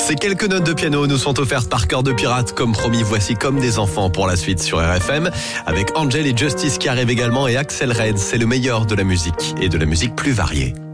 Ces quelques notes de piano nous sont offertes par Cœur de Pirate. Comme promis, voici Comme des enfants pour la suite sur RFM. Avec Angel et Justice qui arrivent également et Axel Red. C'est le meilleur de la musique et de la musique plus variée.